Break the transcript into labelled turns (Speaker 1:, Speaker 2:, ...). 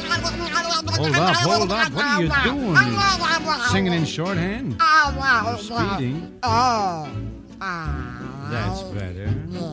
Speaker 1: Hold up, hold up. What are you doing? Singing in shorthand? You're speeding. That's better.